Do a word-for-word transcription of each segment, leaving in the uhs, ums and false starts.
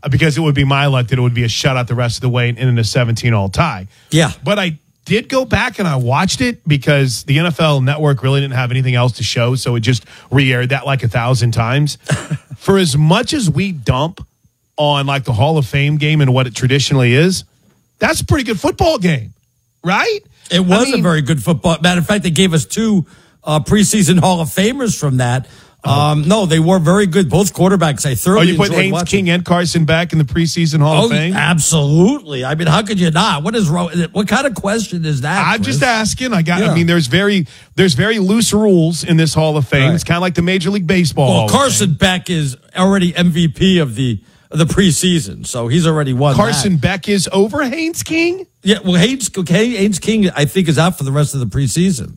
because it would be my luck that it would be a shutout the rest of the way and in a seventeen all tie. Yeah. But I did go back and I watched it because the N F L Network really didn't have anything else to show, so it just re-aired that like a thousand times. For as much as we dump on like the Hall of Fame game and what it traditionally is, that's a pretty good football game, right? It was I mean, a very good football. Matter of fact, they gave us two uh, preseason Hall of Famers from that. Um, no, they were very good. Both quarterbacks, I thoroughly Oh, you put enjoyed Haynes watching. King and Carson back in the preseason Hall Oh, of Fame? absolutely. I mean, how could you not? What is wrong? What kind of question is that? I'm Chris? just asking. I got. Yeah. I mean, there's very there's very loose rules in this Hall of Fame. Right. It's kind of like the Major League Baseball. Well, Hall of Carson Fame. Beck is already M V P of the of the preseason, so he's already won. Carson that. Beck is over Haynes King. Yeah, well, Haynes, okay, Haynes King, I think, is out for the rest of the preseason.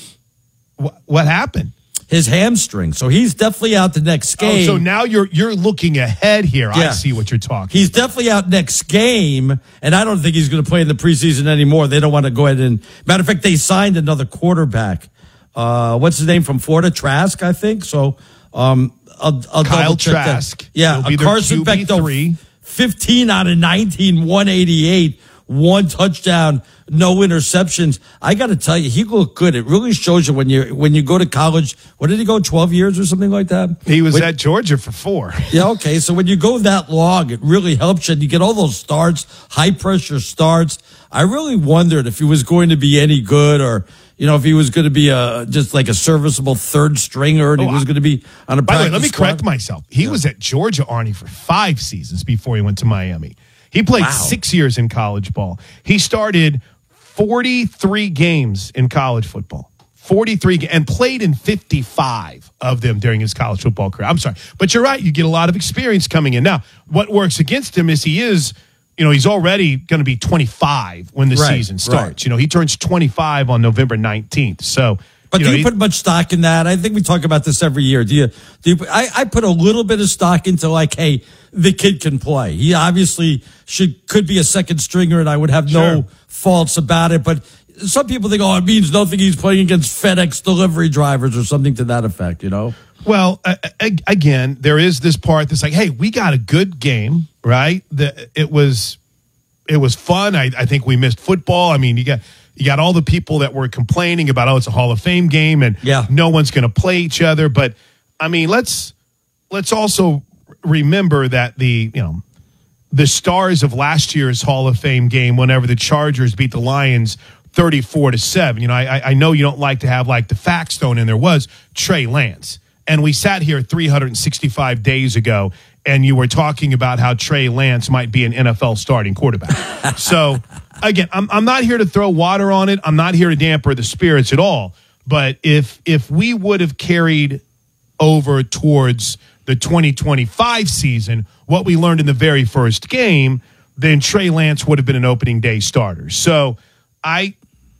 What, what happened? His hamstring, so he's definitely out the next game. Oh, so now you're you're looking ahead here. I Yeah. see what you're talking. He's definitely out next game, and I don't think he's going to play in the preseason anymore. They don't want to go ahead and. Matter of fact, they signed another quarterback. Uh, what's his name from Florida? Trask, I think. So, um, I'll, I'll Kyle double check that. Trask. Yeah, He'll be a their Carson Q B Beck, though, three. fifteen out of nineteen, one eighty-eight, one touchdown, no interceptions. I got to tell you, he looked good. It really shows you when you when you go to college. What did he go? Twelve years or something like that. He was When- at Georgia for four. Yeah, okay. So when you go that long, it really helps you. And you get all those starts, high pressure starts. I really wondered if he was going to be any good, or you know, if he was going to be a just like a serviceable third stringer, and Oh, he was I- going to be on a. By the way, practice let me squad. correct myself. He was at Georgia, Arnie, for five seasons before he went to Miami. He played Wow. six years in college ball. He started forty-three games in college football. forty-three ga- and played in fifty-five of them during his college football career. I'm sorry. But you're right. You get a lot of experience coming in. Now, what works against him is he is, you know, he's already going to be twenty-five when the Right, season starts. right. You know, he turns twenty-five on November nineteenth. So, But you do know, you he- put much stock in that? I think we talk about this every year. Do you? Do you? Put, I, I put a little bit of stock into like, hey, the kid can play. He obviously should could be a second stringer, and I would have Sure. no faults about it. But some people think, oh, it means nothing. He's playing against FedEx delivery drivers or something to that effect. You know? Well, uh, again, there is this part that's like, hey, we got a good game, right? The, it was, it was fun. I, I think we missed football. I mean, you got you got all the people that were complaining about, oh, it's a Hall of Fame game and Yeah. no one's going to play each other. But I mean, let's let's also remember that the you know the stars of last year's Hall of Fame game, whenever the Chargers beat the Lions thirty-four to seven. You know, I, I know you don't like to have like the facts thrown in there, was Trey Lance. And we sat here three hundred sixty-five days ago, and you were talking about how Trey Lance might be an N F L starting quarterback. So, again, I'm, I'm not here to throw water on it. I'm not here to damper the spirits at all. But if if we would have carried over towards the twenty twenty-five season, what we learned in the very first game, then Trey Lance would have been an opening day starter. So I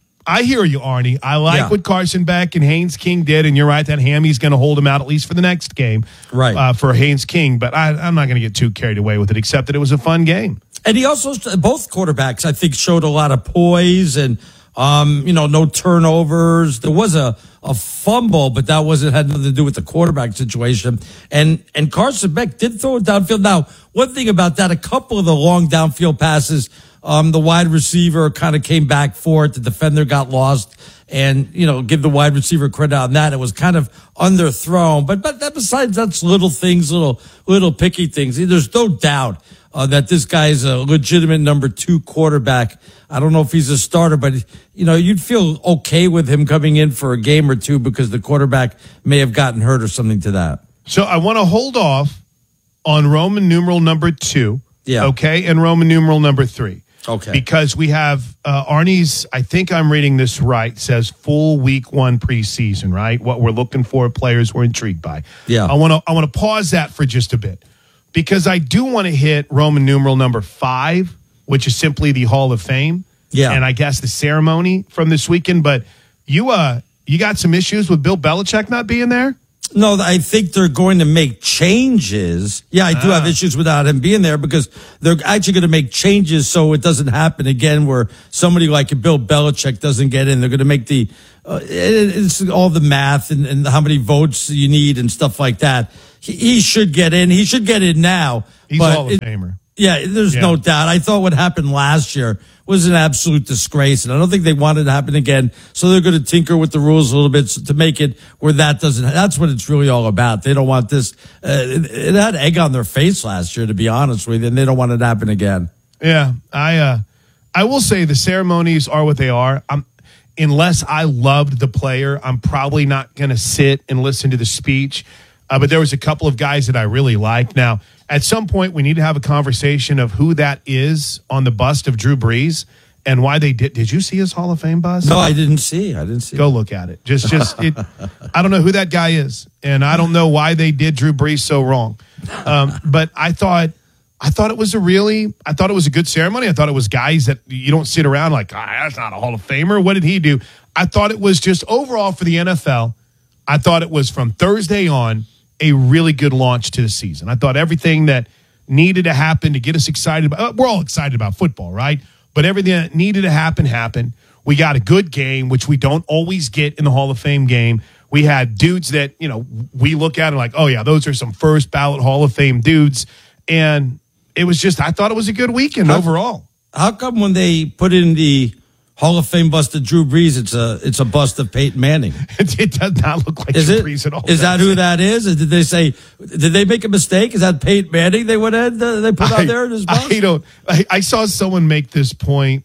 I hear you, Arnie. I like Yeah. what Carson Beck and Haynes King did, and you're right, that hammy's going to hold him out at least for the next game, Right. uh, for Haynes King. But I, I'm not going to get too carried away with it, except that it was a fun game. And he also, both quarterbacks, I think, showed a lot of poise and, um, you know, no turnovers. There was a, a fumble, but that wasn't, had nothing to do with the quarterback situation. And, and Carson Beck did throw it downfield. Now, one thing about that, a couple of the long downfield passes, um, the wide receiver kind of came back for it. The defender got lost. And, you know, give the wide receiver credit on that. It was kind of underthrown. But, but that besides, that's little things, little, little picky things. There's no doubt uh, that this guy is a legitimate number two quarterback. I don't know if he's a starter, but, you know, you'd feel okay with him coming in for a game or two because the quarterback may have gotten hurt or something to that. So I want to hold off on Roman numeral number two. Yeah. Okay. And Roman numeral number three. Okay. Because we have uh, Arnie's, I think I'm reading this right, says full week one preseason, right? What we're looking for, players we're intrigued by. Yeah. I want to I want to pause that for just a bit because I do want to hit Roman numeral number five, which is simply the Hall of Fame. Yeah. And I guess the ceremony from this weekend. But you uh you got some issues with Bill Belichick not being there? No, I think they're going to make changes. Yeah, I do Ah. have issues without him being there because they're actually going to make changes so it doesn't happen again where somebody like Bill Belichick doesn't get in. They're going to make the, uh, it's all the math and, and how many votes you need and stuff like that. he, he should get in. He should get in now. He's but Hall of it, Famer. Yeah, there's Yeah. no doubt. I thought what happened last year was an absolute disgrace, and I don't think they want it to happen again. So they're going to tinker with the rules a little bit to make it where that doesn't. That's what it's really all about. They don't want this. Uh, it, it had egg on their face last year, to be honest with you, and they don't want it to happen again. Yeah, I uh, I will say the ceremonies are what they are. I'm, unless I loved the player, I'm probably not going to sit and listen to the speech. Uh, but there was a couple of guys that I really liked. Now, at some point, we need to have a conversation of who that is on the bust of Drew Brees and why they did. Did you see his Hall of Fame bust? No, I didn't see. I didn't see. Go look at it. Just, just it. I don't know who that guy is, and I don't know why they did Drew Brees so wrong. Um, but I thought, I thought it was a really, I thought it was a good ceremony. I thought it was guys that you don't sit around like, ah, that's not a Hall of Famer. What did he do? I thought it was just overall for the N F L. I thought it was from Thursday on a really good launch to the season. I thought everything that needed to happen to get us excited about, we're all excited about football, right? But everything that needed to happen happened. We got a good game, which we don't always get in the Hall of Fame game. We had dudes that, you know, we look at and like, oh yeah, those are some first ballot Hall of Fame dudes. And it was just, I thought it was a good weekend how, overall. How come when they put in the Hall of Fame bust of Drew Brees, it's a it's a bust of Peyton Manning? It, it does not look like is Drew it, Brees at all. Is that who that is? Or did they say, did they make a mistake? Is that Peyton Manning they went in, uh, they put I, out there in his bust? I don't, I, I saw someone make this point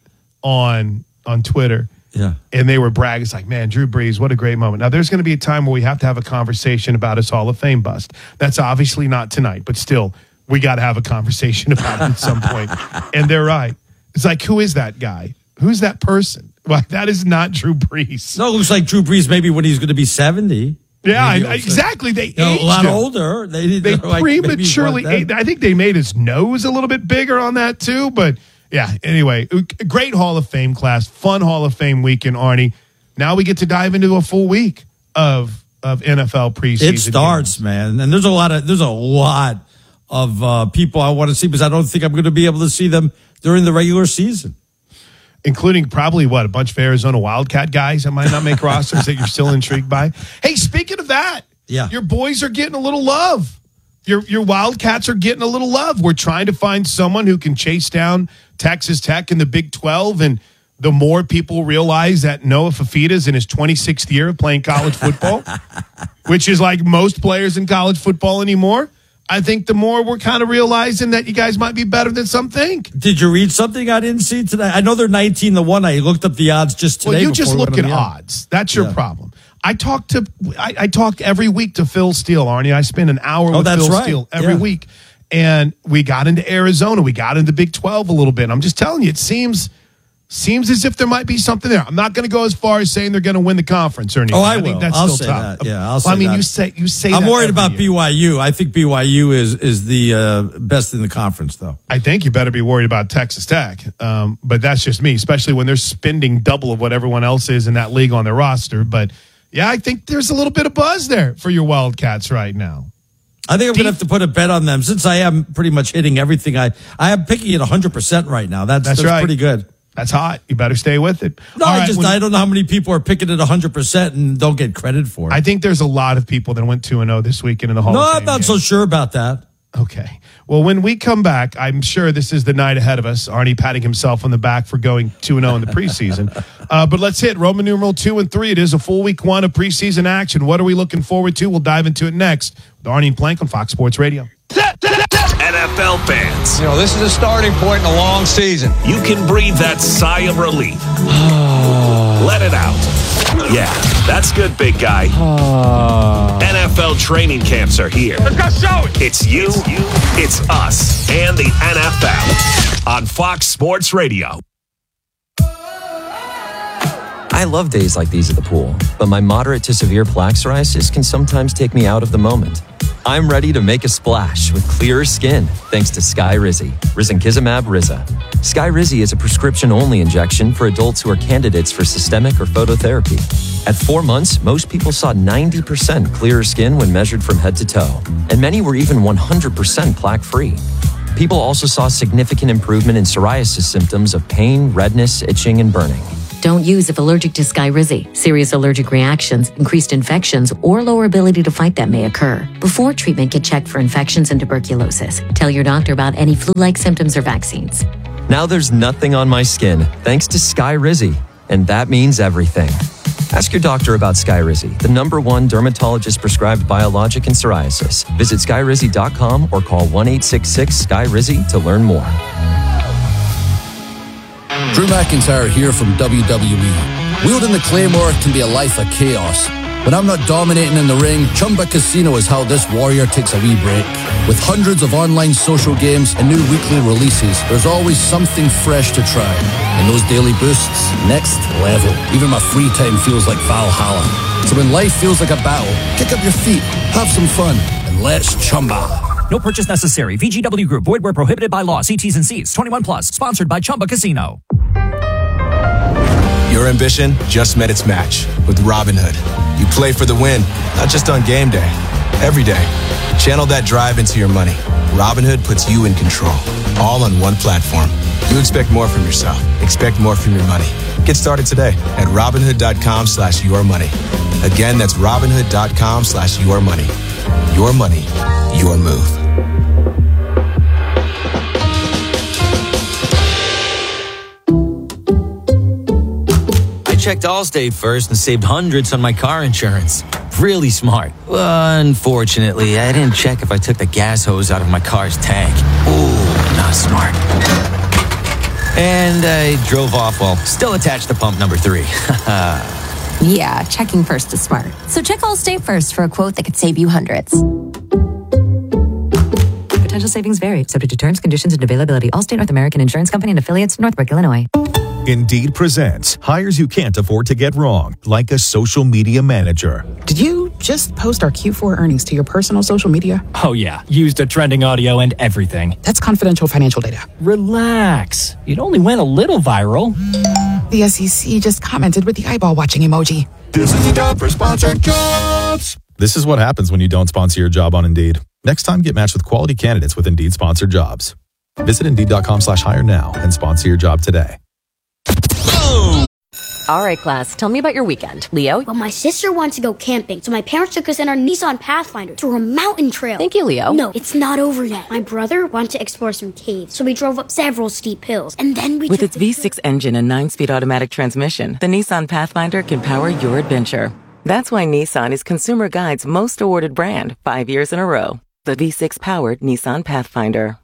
on on Twitter. Yeah. And they were bragging. It's like, man, Drew Brees, what a great moment. Now, there's going to be a time where we have to have a conversation about his Hall of Fame bust. That's obviously not tonight, but still, we got to have a conversation about it at some point. And they're right. It's like, who is that guy? Who's that person? Well, that is not Drew Brees. No, it looks like Drew Brees maybe when he's going to be seventy. Yeah, I, Maybe exactly. They You know, aged a lot him. older. They, They like, maybe prematurely. weren't that- I think they made his nose a little bit bigger on that too. But yeah, anyway, great Hall of Fame class, fun Hall of Fame weekend, Arnie. Now we get to dive into a full week of of N F L preseason. It starts, games. man, and there's a lot of there's a lot of uh, people I want to see because I don't think I'm going to be able to see them during the regular season. Including probably what a bunch of Arizona Wildcat guys that might not make rosters that you're still intrigued by. Hey, speaking of that, Yeah. your boys are getting a little love. Your your Wildcats are getting a little love. We're trying to find someone who can chase down Texas Tech in the Big twelve, and the more people realize that Noah Fafita's in his twenty-sixth year of playing college football, which is like most players in college football anymore, I think the more we're kind of realizing that you guys might be better than some think. Did you read something I didn't see today? I know they're nineteen to one. I looked up the odds just today. Well, you just before we look went at on the air. odds. That's your Yeah. problem. I talk to I, I talk every week to Phil Steele, Arnie. I spend an hour Oh, with that's Phil right. Steele every Yeah. week. And we got into Arizona. We got into Big twelve a little bit. I'm just telling you, it seems seems as if there might be something there. I'm not going to go as far as saying they're going to win the conference or anything. Oh, I will. think that's I'll still say tough. that. Yeah, I'll Well, say I mean, that. you say you say. I'm that worried every about year. B Y U. I think B Y U is is the uh, best in the conference, though. I think you better be worried about Texas Tech. Um, but that's just me, especially when they're spending double of what everyone else is in that league on their roster. But yeah, I think there's a little bit of buzz there for your Wildcats right now. I think I'm going to have to put a bet on them since I am pretty much hitting everything. I I am picking it one hundred percent right now. That's That's that's, right. pretty good. That's hot. You better stay with it. No, All I right, just when- I don't know how many people are picking it one hundred percent and don't get credit for it. I think there's a lot of people that went two and oh this weekend in the Hall no, of Fame. I'm not game. so sure about that. Okay. Well, when we come back, I'm sure this is the night ahead of us. Arnie patting himself on the back for going two and oh in the preseason. uh, but let's hit Roman numeral two and three. It is a full week one of preseason action. What are we looking forward to? We'll dive into it next with Arnie and Plank on Fox Sports Radio. N F L fans, You know, this is a starting point in a long season. you can breathe that sigh of relief. Let it out. Yeah, that's good, big guy. N F L training camps are here. Let's go show it. It's you, it's us, and the N F L on Fox Sports Radio. I love days like these at the pool, but my moderate to severe plaque psoriasis can sometimes take me out of the moment. I'm ready to make a splash with clearer skin thanks to Skyrizi, Risankizumab Riza. Skyrizi is a prescription-only injection for adults who are candidates for systemic or phototherapy. At four months, most people saw ninety percent clearer skin when measured from head to toe, and many were even one hundred percent plaque-free. People also saw significant improvement in psoriasis symptoms of pain, redness, itching, and burning. Don't use if allergic to Skyrizi. Serious allergic reactions, increased infections, or lower ability to fight them may occur. Before treatment, get checked for infections and tuberculosis. Tell your doctor about any flu-like symptoms or vaccines. Now there's nothing on my skin thanks to Skyrizi, and that means everything. Ask your doctor about Skyrizi, the number one dermatologist-prescribed biologic in psoriasis. Visit skyrizi dot com or call one eight six six S K Y R I Z Y to learn more. Drew McIntyre here from W W E. Wielding the Claymore can be a life of chaos. When I'm not dominating in the ring, Chumba Casino is how this warrior takes a wee break. With hundreds of online social games and new weekly releases, there's always something fresh to try. And those daily boosts, next level. Even my free time feels like Valhalla. So when life feels like a battle, kick up your feet, have some fun, and let's Chumba. No purchase necessary. V G W Group. Void where prohibited by law. See T's and C's. twenty-one plus. Sponsored by Chumba Casino. Your ambition just met its match with Robinhood. You play for the win, not just on game day. Every day. Channel that drive into your money. Robinhood puts you in control. All on one platform. You expect more from yourself. Expect more from your money. Get started today at Robinhood.com slash your money. Again, that's Robinhood.com slash your money. Your money, your move. I checked Allstate first and saved hundreds on my car insurance. Really smart. Unfortunately, I didn't check if I took the gas hose out of my car's tank. Ooh, not smart. And I drove off while still attached to pump number three. Yeah, checking first is smart. So check Allstate first for a quote that could save you hundreds. Potential savings vary, subject to terms, conditions, and availability. Allstate North American Insurance Company and affiliates, Northbrook, Illinois. Indeed presents hires you can't afford to get wrong, like a social media manager. Did you just post our Q four earnings to your personal social media? Oh, yeah. Used a trending audio and everything. That's confidential financial data. Relax. It only went a little viral. The S E C just commented with the eyeball watching emoji. This is the time for sponsored jobs. This is what happens when you don't sponsor your job on Indeed. Next time, get matched with quality candidates with Indeed sponsored jobs. Visit Indeed.com slash hire now and sponsor your job today. All right, class, tell me about your weekend. Leo? Well, my sister wants to go camping, so my parents took us in our Nissan Pathfinder to a mountain trail. Thank you, Leo. No, it's not over yet. My brother wanted to explore some caves, so we drove up several steep hills, and then we With its V six engine and nine-speed automatic transmission, the Nissan Pathfinder can power your adventure. That's why Nissan is Consumer Guide's most awarded brand, five years in a row. The V six-powered Nissan Pathfinder.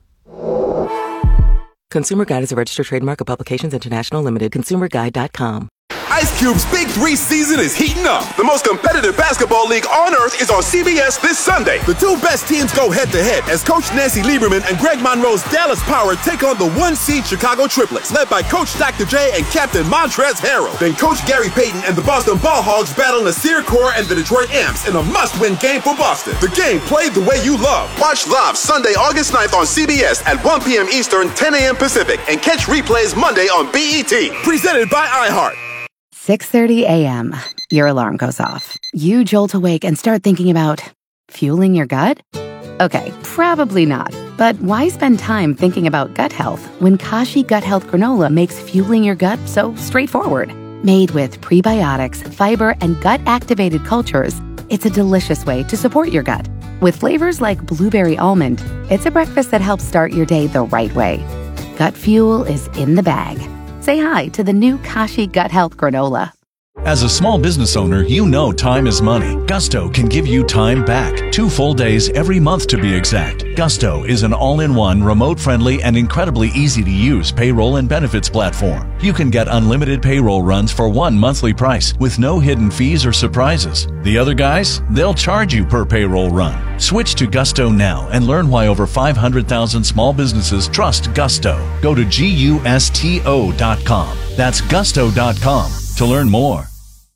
Consumer Guide is a registered trademark of Publications International Limited. consumer guide dot com. Ice Cube's Big Three season is heating up. The most competitive basketball league on earth is on C B S this Sunday. The two best teams go head-to-head as Coach Nancy Lieberman and Greg Monroe's Dallas Power take on the one-seed Chicago Triplets, led by Coach Doctor J and Captain Montrezl Harrell. Then Coach Gary Payton and the Boston Ball Hogs battle Nasir Kaur and the Detroit Amps in a must-win game for Boston. The game played the way you love. Watch live Sunday, August ninth on C B S at one p.m. Eastern, ten a.m. Pacific, and catch replays Monday on B E T. Presented by iHeart. six thirty a.m. Your alarm goes off. You jolt awake and start thinking about fueling your gut? Okay, probably not. But why spend time thinking about gut health when Kashi Gut Health Granola makes fueling your gut so straightforward? Made with prebiotics, fiber, and gut-activated cultures, it's a delicious way to support your gut. With flavors like blueberry almond, it's a breakfast that helps start your day the right way. Gut fuel is in the bag. Say hi to the new Kashi Gut Health Granola. As a small business owner, you know time is money. Gusto can give you time back. Two full days every month to be exact. Gusto is an all-in-one, remote-friendly, and incredibly easy-to-use payroll and benefits platform. You can get unlimited payroll runs for one monthly price with no hidden fees or surprises. The other guys, they'll charge you per payroll run. Switch to Gusto now and learn why over five hundred thousand small businesses trust Gusto. Go to gusto dot com. That's gusto dot com to learn more.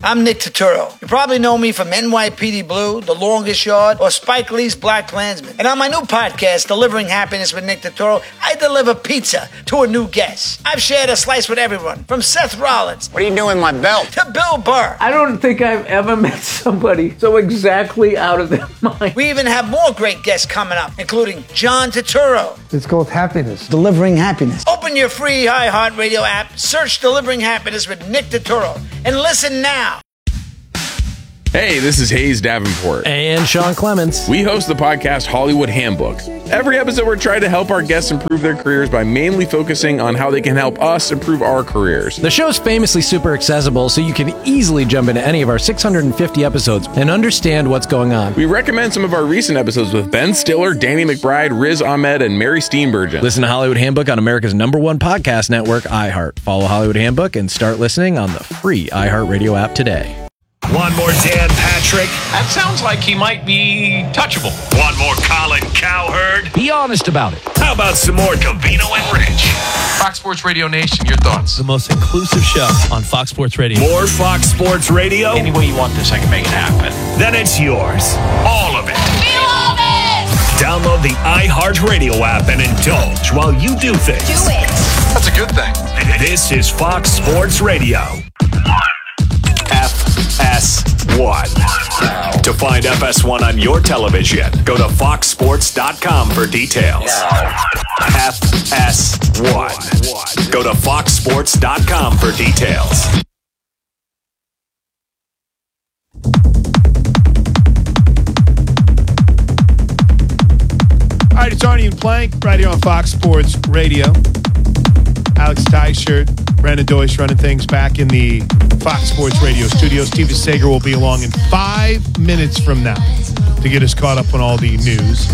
I'm Nick Turturro. You probably know me from N Y P D Blue, The Longest Yard, or Spike Lee's Black Klansman. And on my new podcast, Delivering Happiness with Nick Turturro, I deliver pizza to a new guest. I've shared a slice with everyone, from Seth Rollins. What are you doing with my belt? To Bill Burr. I don't think I've ever met somebody so exactly out of their mind. We even have more great guests coming up, including John Turturro. It's called Happiness. Delivering Happiness. Open your free iHeartRadio app, search Delivering Happiness with Nick Turturro, and listen now. Hey, this is Hayes Davenport. And Sean Clements. We host the podcast Hollywood Handbook. Every episode, we're trying to help our guests improve their careers by mainly focusing on how they can help us improve our careers. The show's famously super accessible, so you can easily jump into any of our six hundred fifty episodes and understand what's going on. We recommend some of our recent episodes with Ben Stiller, Danny McBride, Riz Ahmed, and Mary Steenburgen. Listen to Hollywood Handbook on America's number one podcast network, iHeart. Follow Hollywood Handbook and start listening on the free iHeartRadio app today. One more Dan Patrick. That sounds like he might be touchable. One more Colin Cowherd. Be honest about it. How about some more Covino and Rich? Fox Sports Radio Nation, your thoughts? The most inclusive show on Fox Sports Radio. More Fox Sports Radio? Any way you want this, I can make it happen. Then it's yours. All of it. We love it! Download the iHeartRadio app and indulge while you do things. Do it. That's a good thing. This is Fox Sports Radio. F S one. To find F S one on your television, go to fox sports dot com for details. F S one. Go to fox sports dot com for details. All right, it's Arnie and Plank right here on Fox Sports Radio. Alex Tyshirt, Brandon Deutsch running things back in the Fox Sports Radio studio. Steven Sager will be along in five minutes from now to get us caught up on all the news.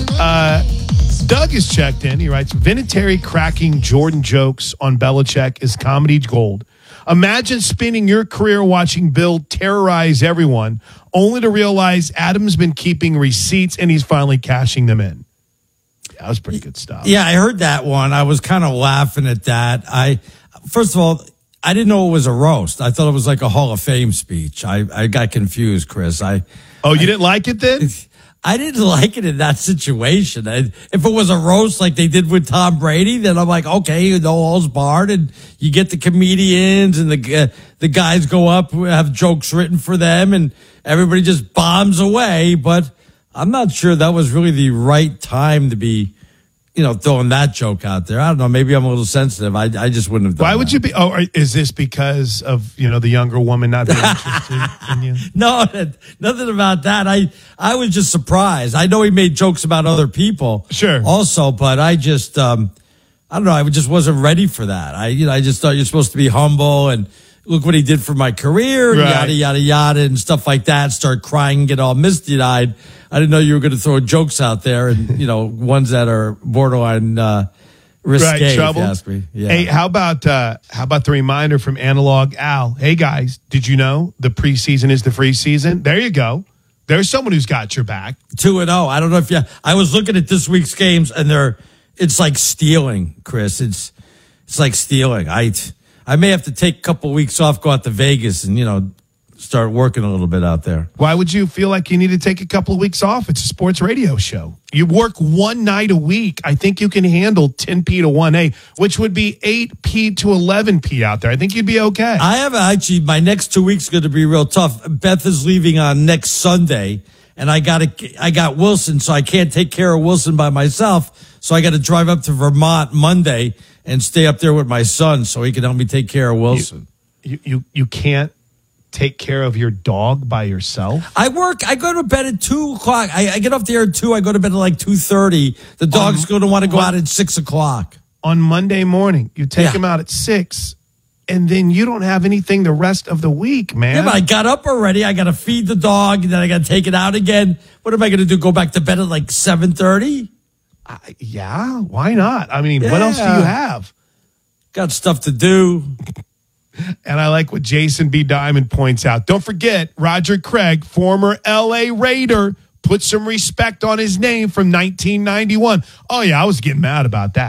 Uh, Doug has checked in. He writes, Vinatieri cracking Jordan jokes on Belichick is comedy gold. Imagine spending your career watching Bill terrorize everyone, only to realize Adam's been keeping receipts and he's finally cashing them in. That was pretty good stuff. Yeah, I heard that one. I was kind of laughing at that. I, first of all, I didn't know it was a roast. I thought it was like a Hall of Fame speech. I, I got confused, Chris. I Oh, you I, didn't like it then? I didn't like it in that situation. I, if it was a roast like they did with Tom Brady, then I'm like, okay, no all's barred, and you get the comedians and the uh, the guys go up, have jokes written for them, and everybody just bombs away. But I'm not sure that was really the right time to be, you know, throwing that joke out there. I don't know. Maybe I'm a little sensitive. I I just wouldn't have done Why that. would you be? Oh, is this because of, you know, the younger woman not being interested in you? No, nothing about that. I I was just surprised. I know he made jokes about other people. Sure. Also, but I just, um, I don't know. I just wasn't ready for that. I, you know, I just thought you're supposed to be humble and look what he did for my career, and Right. yada, yada, yada, and stuff like that. Start crying, get all misty-eyed. I didn't know you were going to throw jokes out there and, you know, ones that are borderline uh, risque, Right, if trouble. you ask me. Yeah. Hey, how about uh, how about the reminder from Analog Al? Hey guys, did you know the preseason is the free season? There you go. There's someone who's got your back. Two and oh. I don't know if you. I was looking at this week's games, and they're. It's like stealing, Chris. It's it's like stealing. I I may have to take a couple weeks off, go out to Vegas, and you know, start working a little bit out there. Why would you feel like you need to take a couple of weeks off? It's a sports radio show. You work one night a week. I think you can handle ten P to one A, which would be eight P to eleven P out there. I think you'd be okay. I have actually, my next two weeks are going to be real tough. Beth is leaving on next Sunday, and I got to, I got Wilson, so I can't take care of Wilson by myself. So I got to drive up to Vermont Monday and stay up there with my son so he can help me take care of Wilson. You you, you can't take care of your dog by yourself? I work. I go to bed at two o'clock. I, I get off the air at two. I go to bed at like two thirty. The dog's um, going to want to go out at six o'clock on Monday morning. You take Yeah. him out at six, and then you don't have anything the rest of the week, man. Yeah, but I got up already. I got to feed the dog, and then I got to take it out again. What am I going to do? Go back to bed at like seven thirty? Uh, yeah, why not? I mean, what else do you have? Got stuff to do. And I like what Jason B. Diamond points out. Don't forget, Roger Craig, former L A Raider, put some respect on his name from nineteen ninety-one. Oh, yeah, I was getting mad about that.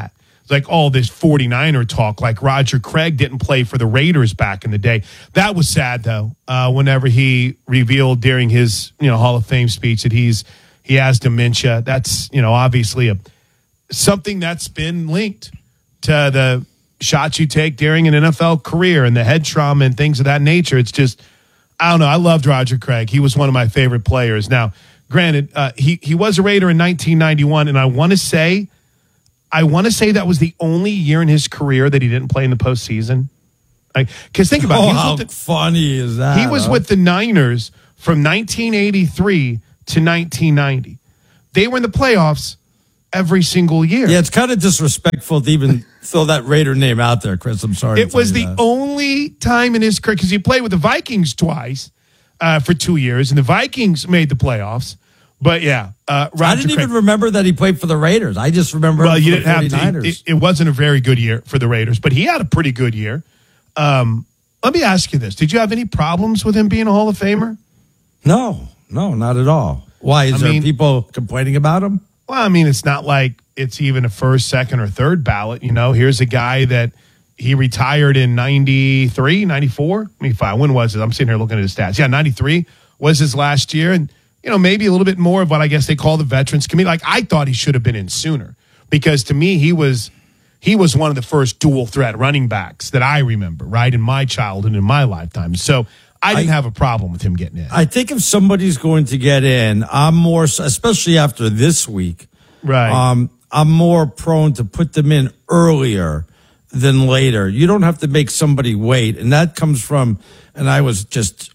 like all this 49er talk, like Roger Craig didn't play for the Raiders back in the day. That was sad, though, uh, whenever he revealed during his, you know, Hall of Fame speech that he's he has dementia. That's, you know, obviously a something that's been linked to the shots you take during an N F L career and the head trauma and things of that nature. It's just, I don't know. I loved Roger Craig. He was one of my favorite players. Now, granted, uh, he, he was a Raider in nineteen ninety-one, and I want to say, I want to say that was the only year in his career that he didn't play in the postseason. Because think about oh, it. He was how with the, funny is that? He was huh? with the Niners from nineteen eighty-three to nineteen ninety. They were in the playoffs every single year. Yeah, it's kind of disrespectful to even throw that Raider name out there, Chris. I'm sorry. It was the that. only time in his career, because he played with the Vikings twice uh, for two years, and the Vikings made the playoffs. But yeah, uh, Roger I didn't Craig, even remember that he played for the Raiders. I just remember. Well, him you for didn't the have to. It, it wasn't a very good year for the Raiders, but he had a pretty good year. Um, let me ask you this: did you have any problems with him being a Hall of Famer? No, no, not at all. Why is I there mean, people complaining about him? Well, I mean, it's not like it's even a first, second, or third ballot. You know, here's a guy that he retired in ninety-three, ninety-four. I mean, fine. When was it? I'm sitting here looking at his stats. Yeah, ninety-three was his last year. And, you know, maybe a little bit more of what I guess they call the Veterans Committee. Like, I thought he should have been in sooner because to me, he was he was one of the first dual threat running backs that I remember, right, in my childhood, in my lifetime. So I didn't I, have a problem with him getting in. I think if somebody's going to get in, I'm more, especially after this week, right? Um, I'm more prone to put them in earlier than later. You don't have to make somebody wait. And that comes from, and I was just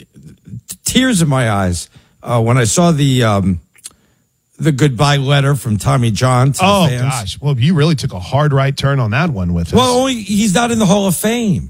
tears in my eyes uh, when I saw the um, the goodbye letter from Tommy John to oh, the fans. gosh. Well, you really took a hard right turn on that one with us. Well, only he's not in the Hall of Fame.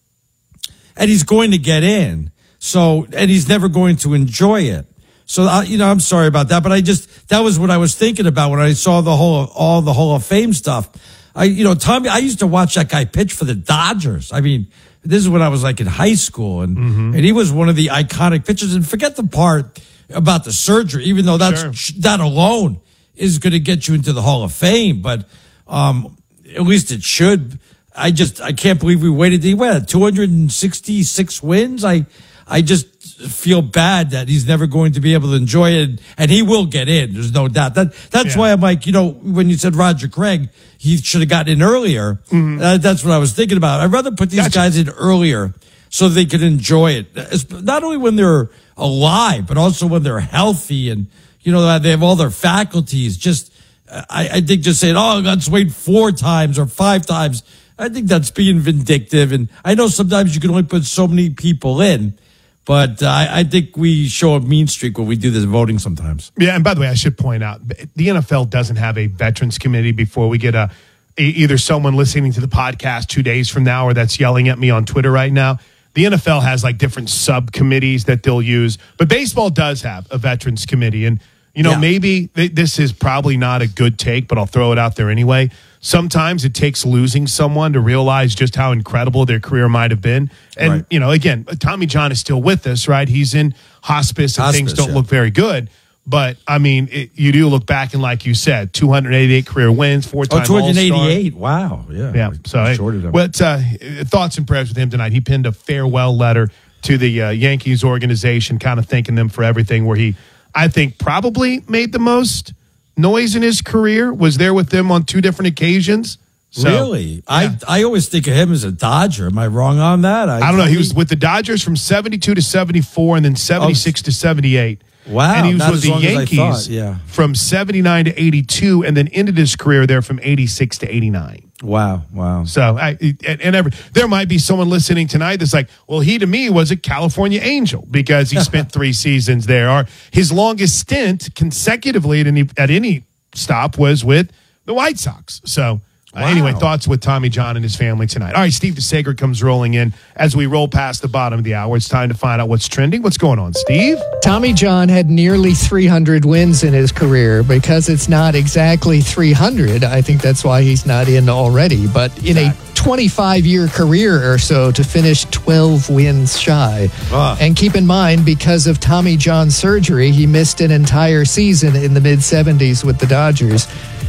And he's going to get in. So, and he's never going to enjoy it. So, I, you know, I'm sorry about that, but I just, that was what I was thinking about when I saw the whole, all the Hall of Fame stuff. I, you know, Tommy, I used to watch that guy pitch for the Dodgers. I mean, this is when I was like in high school and, mm-hmm. and he was one of the iconic pitchers. And forget the part about the surgery, even though that's, sure. that alone is going to get you into the Hall of Fame. But, um, at least it should. I just, I can't believe we waited. He went two hundred sixty-six wins. I, I just feel bad that he's never going to be able to enjoy it. And he will get in. There's no doubt. That, that's yeah. why I'm like, you know, when you said Roger Craig, he should have gotten in earlier. Mm-hmm. Uh, that's what I was thinking about. I'd rather put these gotcha. guys in earlier so they can enjoy it. It's not only when they're alive, but also when they're healthy and, you know, they have all their faculties. Just, I, I think just saying, oh, let's wait four times or five times. I think that's being vindictive. And I know sometimes you can only put so many people in, but uh, I, I think we show a mean streak when we do this voting sometimes. Yeah, and by the way, I should point out, the N F L doesn't have a veterans committee before we get a, a either someone listening to the podcast two days from now or that's yelling at me on Twitter right now. The N F L has like different subcommittees that they'll use, but baseball does have a veterans committee. And, you know, yeah. maybe th- this is probably not a good take, but I'll throw it out there anyway. Sometimes it takes losing someone to realize just how incredible their career might have been. And, right. you know, again, Tommy John is still with us, right? He's in hospice and hospice, things don't yeah. look very good. But, I mean, it, you do look back and, like you said, two hundred eighty-eight career wins, four-time oh, two hundred eighty-eight. Wow. Yeah. Yeah. So, hey, but, uh, thoughts and prayers with him tonight. He penned a farewell letter to the uh, Yankees organization, kind of thanking them for everything where he, I think, probably made the most noise in his career, was there with them on two different occasions. So, really? Yeah. I I always think of him as a Dodger. Am I wrong on that? I, I don't know. He was with the Dodgers from seventy-two to seventy-four and then seventy-six oh, to seventy-eight. Wow. And he was with the Yankees yeah. from seventy-nine to eighty-two and then ended his career there from eighty-six to eighty-nine. Wow, wow. So, I, and, and every, there might be someone listening tonight that's like, well, he to me was a California Angel because he spent three seasons there. Or his longest stint consecutively at any, at any stop was with the White Sox. So, uh, wow. anyway, thoughts with Tommy John and his family tonight. All right, Steve DeSager comes rolling in as we roll past the bottom of the hour. It's time to find out what's trending. What's going on, Steve? Tommy John had nearly three hundred wins in his career. Because it's not exactly three hundred, I think that's why he's not in already. But in exactly. a twenty-five-year career or so to finish twelve wins shy. Uh. And keep in mind, because of Tommy John's surgery, he missed an entire season in the mid-seventies with the Dodgers.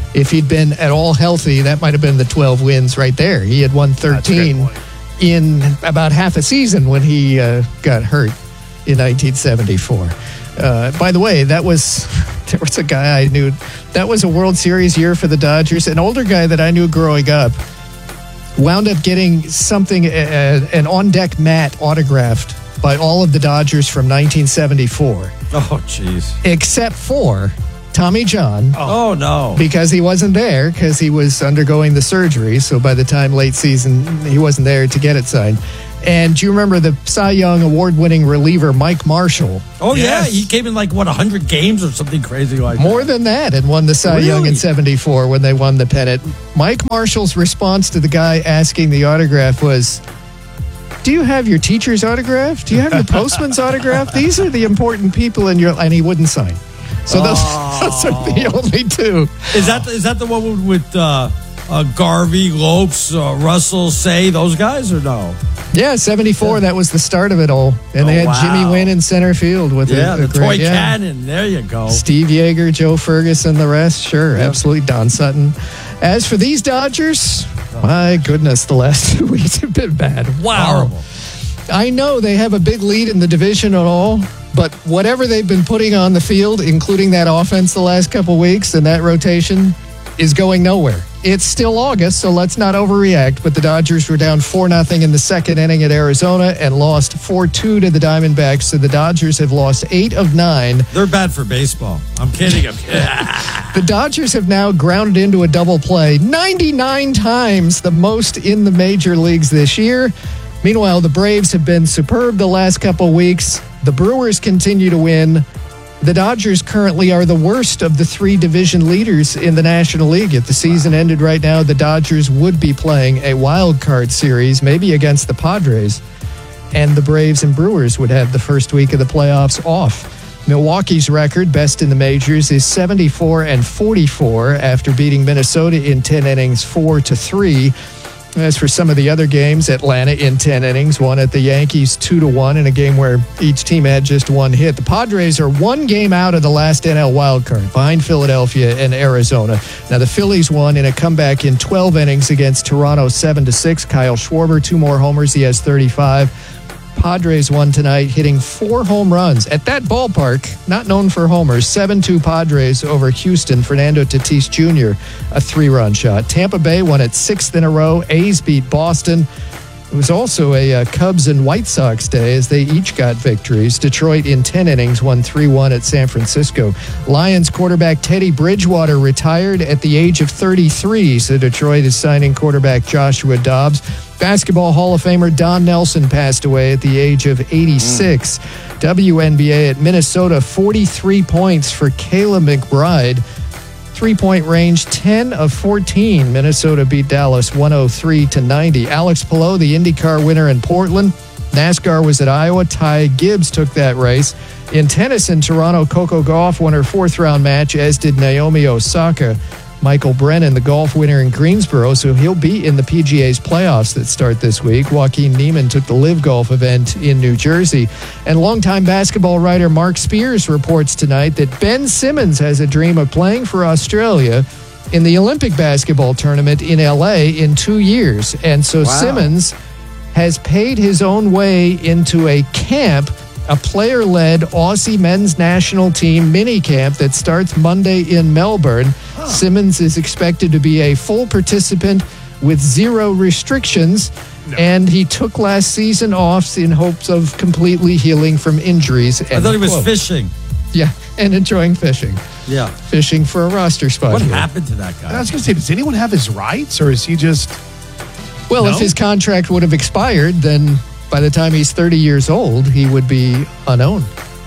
If he'd been at all healthy, that might have been the twelve wins right there. He had won thirteen in about half a season when he uh, got hurt in nineteen seventy-four. Uh, by the way, that was there was a guy I knew. That was a World Series year for the Dodgers. An older guy that I knew growing up wound up getting something, uh, an on-deck mat autographed by all of the Dodgers from nineteen seventy-four. Oh, jeez. Except for Tommy John. Oh, no. Because he wasn't there because he was undergoing the surgery. So by the time late season, he wasn't there to get it signed. And do you remember the Cy Young award-winning reliever Mike Marshall? Oh, yes. yeah. He came in like, what, one hundred games or something crazy like that. More than that, and won the Cy Really? Young in seventy-four when they won the pennant. Mike Marshall's response to the guy asking the autograph was, do you have your teacher's autograph? Do you have your postman's autograph? These are the important people in your... And he wouldn't sign. So those, Oh. those are the only two. Is that is that the one with, with uh, uh, Garvey, Lopes, uh, Russell, Say, those guys, or no? Yeah, seventy-four, that was the start of it all. And they Oh, had wow. Jimmy Wynn in center field with Yeah, a, a the great, toy yeah. cannon. There you go. Steve Yeager, Joe Ferguson, the rest. Sure, absolutely. Don Sutton. As for these Dodgers, my goodness, the last two weeks have been bad. Wow. Horrible. I know they have a big lead in the division at all, but whatever they've been putting on the field, including that offense the last couple weeks and that rotation, is going nowhere. It's still August, so let's not overreact, but the Dodgers were down four nothing in the second inning at Arizona and lost four two to the Diamondbacks, so the Dodgers have lost eight of nine. They're bad for baseball. I'm kidding. I'm kidding. The Dodgers have now grounded into a double play ninety-nine times, the most in the major leagues this year. Meanwhile, the Braves have been superb the last couple weeks. The Brewers continue to win. The Dodgers currently are the worst of the three division leaders in the National League. If the season ended right now, the Dodgers would be playing a wild card series, maybe against the Padres, and the Braves and Brewers would have the first week of the playoffs off. Milwaukee's record, best in the majors, is seventy-four and forty-four after beating Minnesota in ten innings, four to three. As for some of the other games, Atlanta in ten innings won at the Yankees two to one in a game where each team had just one hit. The Padres are one game out of the last N L wildcard, behind Philadelphia and Arizona. Now the Phillies won in a comeback in twelve innings against Toronto seven to six. Kyle Schwarber, two more homers, he has thirty-five. Padres won tonight, hitting four home runs at that ballpark, not known for homers. seven two Padres over Houston. Fernando Tatis Junior, a three-run shot. Tampa Bay won its sixth in a row. A's beat Boston. It was also a uh, Cubs and White Sox day as they each got victories. Detroit in ten innings won three one at San Francisco. Lions quarterback Teddy Bridgewater retired at the age of thirty-three, so Detroit is signing quarterback Joshua Dobbs. Basketball Hall of Famer Don Nelson passed away at the age of eighty-six. Mm. W N B A at Minnesota, forty-three points for Kayla McBride. Three-point range, ten of fourteen. Minnesota beat Dallas one oh three to ninety. Alex Palou, the IndyCar winner in Portland. NASCAR was at Iowa. Ty Gibbs took that race. In tennis in Toronto, Coco Gauff won her fourth-round match, as did Naomi Osaka. Michael Brennan, the golf winner in Greensboro, so he'll be in the P G A's playoffs that start this week. Joaquin Niemann took the Live Golf event in New Jersey. And longtime basketball writer Mark Spears reports tonight that Ben Simmons has a dream of playing for Australia in the Olympic basketball tournament in L A in two years. And so Wow. Simmons has paid his own way into a camp, a player-led Aussie men's national team mini camp that starts Monday in Melbourne. Huh. Simmons is expected to be a full participant with zero restrictions, no. and he took last season off in hopes of completely healing from injuries. I thought he was quote. fishing. Yeah, and enjoying fishing. Yeah. Fishing for a roster spot. What here. happened to that guy? I was going to say, does anyone have his rights, or is he just... Well, no? If his contract would have expired, then by the time he's thirty years old, he would be unowned.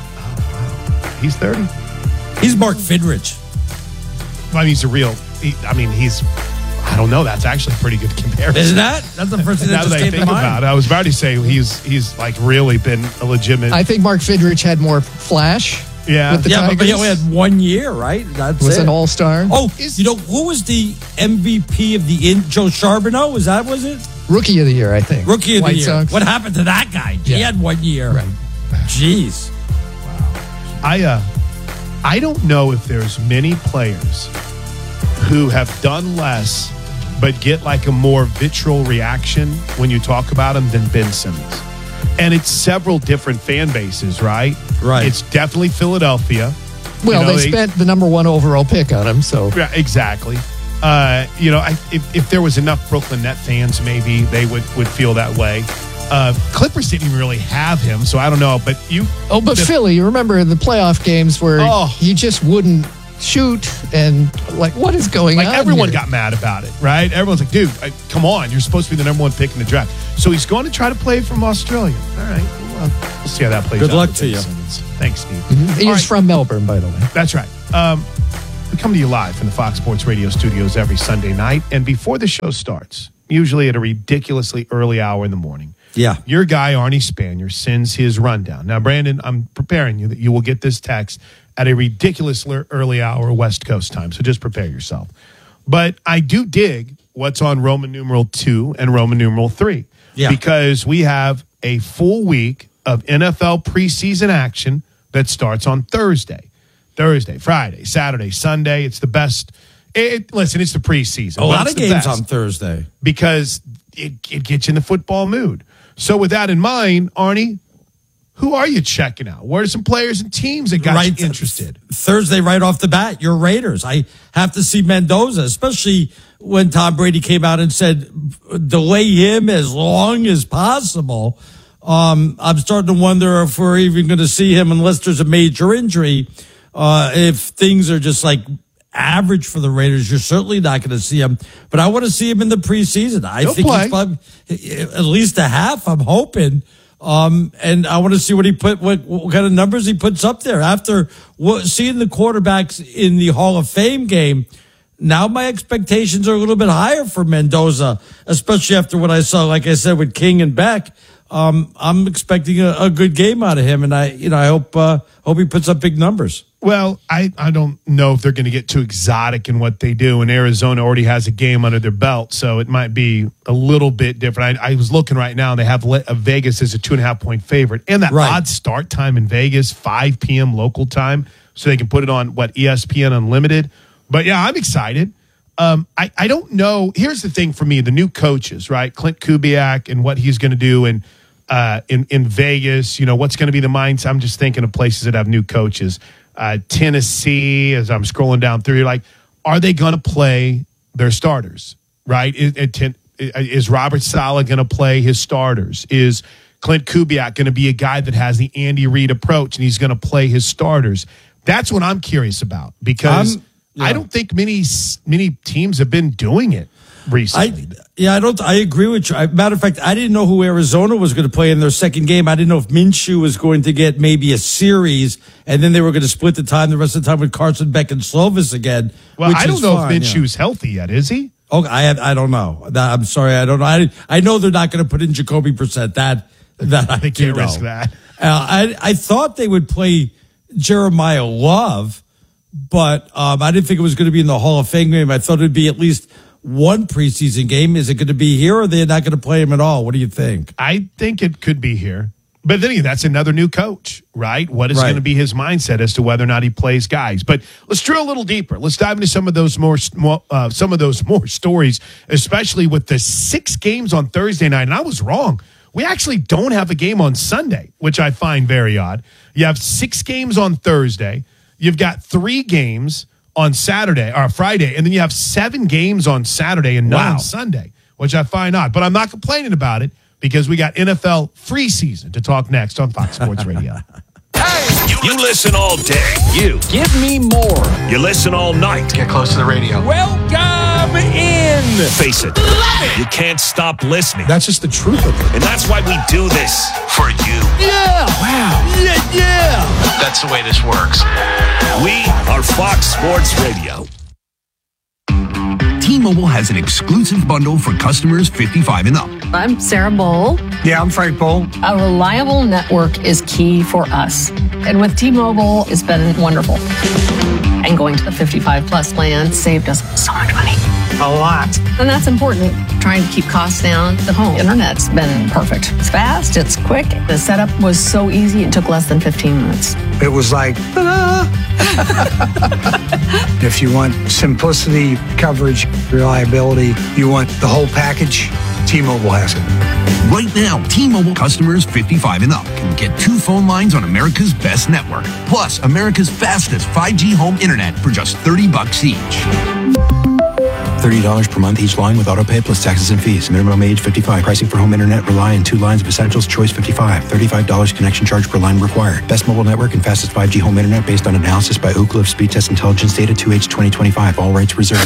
Oh, wow. He's thirty. He's Mark Fidrich. Well, I mean, he's a real... He, I mean, he's... I don't know. That's actually a pretty good comparison. Isn't that? That's the first thing that now just that I came think to mind. about it, I was about to say he's he's like really been a legitimate... I think Mark Fidrich had more flash. Yeah, with the yeah, Tigers. but he only had one year, right? That's was it. an all-star. Oh, you know, who was the M V P of the in Joe Charbonneau? Was that was it? Rookie of the year, I think. Rookie of White the year. Sox. What happened to that guy? Yeah. He had one year. Right. Jeez. I uh, I don't know if there's many players who have done less but get like a more vitriol reaction when you talk about him than Ben Simmons. And it's several different fan bases, right? Right. It's definitely Philadelphia. Well, you know, they, they spent the number one overall pick on him, so. Yeah, exactly. Uh, you know, I, if, if there was enough Brooklyn Net fans, maybe they would, would feel that way. Uh, Clippers didn't even really have him, so I don't know. But you, oh, but the, Philly, you remember the playoff games where oh, he just wouldn't shoot, and like, what is going like on? Like everyone here? got mad about it, right? Everyone's like, dude, I, come on, you're supposed to be the number one pick in the draft. So he's going to try to play from Australia. All right, well, we'll see how that plays. Good out luck to you. Simmons. Thanks, Steve. Mm-hmm. He's right. from Melbourne, by the way. That's right. Um, we come to you live from the Fox Sports Radio studios every Sunday night, and before the show starts, usually at a ridiculously early hour in the morning. Yeah. Your guy, Arnie Spanier, sends his rundown. Now, Brandon, I'm preparing you that you will get this text at a ridiculously early hour West Coast time, so just prepare yourself. But I do dig what's on Roman numeral two and Roman numeral three. Yeah. Because we have a full week of N F L preseason action that starts on Thursday. Thursday, Friday, Saturday, Sunday. It's the best. It, listen, it's the preseason. A lot of games on Thursday. Because it, it gets you in the football mood. So with that in mind, Arnie, who are you checking out? What are some players and teams that got right, you interested? Thursday, right off the bat, your Raiders. I have to see Mendoza, especially when Tom Brady came out and said, delay him as long as possible. Um, I'm starting to wonder if we're even going to see him unless there's a major injury. Uh, if things are just like average for the Raiders, you're certainly not going to see him. But I want to see him in the preseason. I He'll think play. he's probably at least a half, I'm hoping. Um, and I want to see what he put, what, what kind of numbers he puts up there after what, seeing the quarterbacks in the Hall of Fame game. Now my expectations are a little bit higher for Mendoza, especially after what I saw, like I said, with King and Beck. Um, I'm expecting a, a good game out of him, and I, you know, I hope uh, hope he puts up big numbers. Well, I, I don't know if they're going to get too exotic in what they do, and Arizona already has a game under their belt, so it might be a little bit different. I, I was looking right now, and they have Le- uh, Vegas as a two and a half point favorite, and that Right. odd start time in Vegas, five p.m. local time, so they can put it on, what, E S P N Unlimited. But, yeah, I'm excited. Um, I, I don't know. Here's the thing for me, the new coaches, right? Clint Kubiak and what he's going to do and uh, in, in Vegas, you know, what's going to be the mindset. I'm just thinking of places that have new coaches. Uh, Tennessee, as I'm scrolling down through, you're like, are they going to play their starters, right? Is, is Robert Saleh going to play his starters? Is Clint Kubiak going to be a guy that has the Andy Reid approach and he's going to play his starters? That's what I'm curious about because Um, yeah. I don't think many many teams have been doing it recently. I, yeah, I don't. I agree with you. I, matter of fact, I didn't know who Arizona was going to play in their second game. I didn't know if Minshew was going to get maybe a series, and then they were going to split the time the rest of the time with Carson Beck and Slovis again. Well, which I don't is know fine, if Minshew's yeah. healthy yet. Is he? Oh, I I don't know. That, I'm sorry, I don't know. I I know they're not going to put in Jacoby Brissett. That that I They do can't know. risk that. Uh, I I thought they would play Jeremiah Love, but um, I didn't think it was going to be in the Hall of Fame game. I thought it would be at least one preseason game. Is it going to be here, or are they not going to play him at all? What do you think? I think it could be here. But then again, that's another new coach, right? What is Right. going to be his mindset as to whether or not he plays guys? But let's drill a little deeper. Let's dive into some of those more, uh, some of those more stories, especially with the six games on Thursday night. And I was wrong. We actually don't have a game on Sunday, which I find very odd. You have six games on Thursday. You've got three games on Saturday or Friday, and then you have seven games on Saturday and none Wow. on Sunday, which I find odd. But I'm not complaining about it because we got N F L free season to talk next on Fox Sports Radio. You, you listen all day. You. Give me more. You listen all night. Get close to the radio. Welcome in. Face it. You can't stop listening. That's just the truth of it. And that's why we do this for you. Yeah. Wow. Yeah, yeah. That's the way this works. We are Fox Sports Radio. T-Mobile has an exclusive bundle for customers fifty-five and up. I'm Sarah Bowl. Yeah, I'm Frank Bowl. A reliable network is key for us. And with T-Mobile, it's been wonderful. And going to the fifty-five plus plan saved us so much money. A lot. And that's important. Trying to keep costs down. The home internet's been perfect. It's fast, it's quick. The setup was so easy, it took less than fifteen minutes. It was like, ta-da! If you want simplicity, coverage, reliability, you want the whole package, T-Mobile has it. Right now, T-Mobile customers fifty-five and up can get two phone lines on America's best network, plus America's fastest five G home internet for just thirty bucks each. thirty dollars per month each line with autopay plus taxes and fees. Minimum age fifty-five. Pricing for home internet rely on two lines of Essentials Choice fifty-five. thirty-five dollars connection charge per line required. Best mobile network and fastest five G home internet based on analysis by Ookla of Speed Test Intelligence data two H twenty twenty-five. All rights reserved.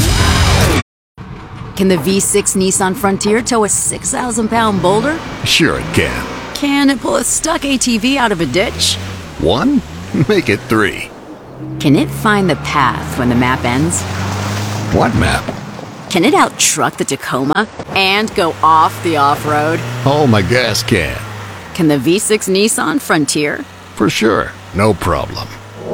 Can the V six Nissan Frontier tow a six thousand pound boulder? Sure it can. Can it pull a stuck A T V out of a ditch? One? Make it three. Can it find the path when the map ends? What map? Can it out-truck the Tacoma and go off the off-road? Oh, my gas can. Can the V six Nissan Frontier? For sure. No problem.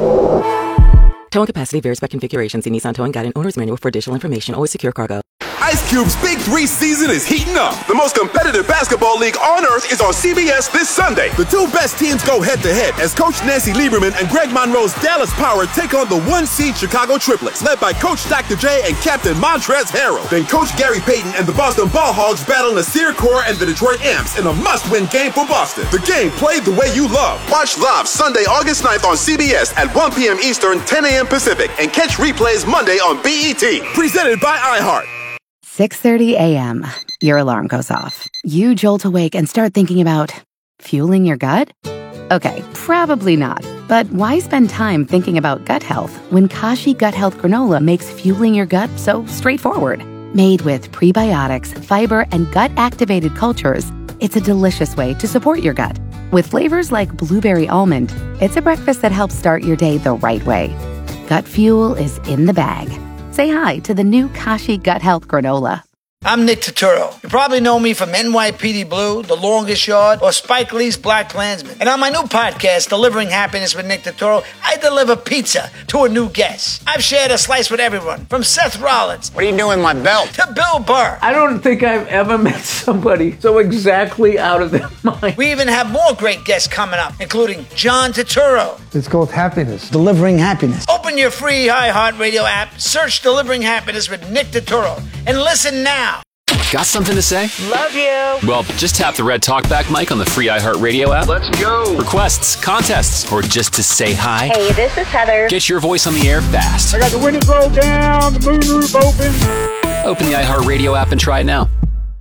Towing capacity varies by configuration. See Nissan Towing Guide and Owner's Manual for additional information. Always secure cargo. Ice Cube's Big Three season is heating up. The most competitive basketball league on earth is on C B S this Sunday. The two best teams go head-to-head as Coach Nancy Lieberman and Greg Monroe's Dallas Power take on the one-seed Chicago Triplets, led by Coach Doctor J and Captain Montrezl Harrell. Then Coach Gary Payton and the Boston Ball Hogs battle Nasir Kaur and the Detroit Amps in a must-win game for Boston. The game played the way you love. Watch live Sunday, August ninth on C B S at one p.m. Eastern, ten a.m. Pacific, and catch replays Monday on B E T. Presented by iHeart. six thirty a.m. Your alarm goes off. You jolt awake and start thinking about fueling your gut? Okay, probably not. But why spend time thinking about gut health when Kashi Gut Health Granola makes fueling your gut so straightforward? Made with prebiotics, fiber, and gut-activated cultures, it's a delicious way to support your gut. With flavors like blueberry almond, it's a breakfast that helps start your day the right way. Gut fuel is in the bag. Say hi to the new Kashi Gut Health Granola. I'm Nick Turturro. You probably know me from N Y P D Blue, The Longest Yard, or Spike Lee's Black Klansman. And on my new podcast, Delivering Happiness with Nick Turturro, I deliver pizza to a new guest. I've shared a slice with everyone, from Seth Rollins. What are you doing with my belt? To Bill Burr. I don't think I've ever met somebody so exactly out of their mind. We even have more great guests coming up, including John Turturro. It's called happiness. Delivering happiness. Open your free iHeartRadio app, search Delivering Happiness with Nick Turturro, and listen now. Got something to say? Love you. Well, just tap the red talkback mic on the free iHeartRadio app. Let's go. Requests, contests, or just to say hi. Hey, this is Heather. Get your voice on the air fast. I got the windows rolled down, the moonroof open. Open the iHeartRadio app and try it now.